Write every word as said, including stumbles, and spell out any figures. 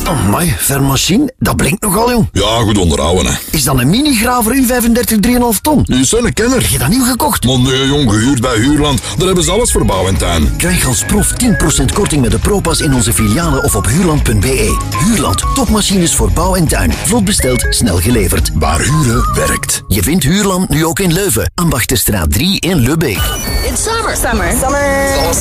Amai, vermachine, dat blinkt nogal, jong. Ja, goed onderhouden, hè. Is dat een mini-graver U vijfendertig drie komma vijf ton? Die is een kenner. Heb je dat nieuw gekocht? Maar nee, jong, gehuurd bij Huurland. Daar hebben ze alles voor bouw en tuin. Krijg als prof tien procent korting met de ProPass in onze filialen of op huurland punt be. Huurland, topmachines voor bouw en tuin. Vlot besteld, snel geleverd. Waar huren werkt. Je vindt Huurland nu ook in Leuven. Ambachterstraat drie in Lubbeek. It's summer. Summer. Summer.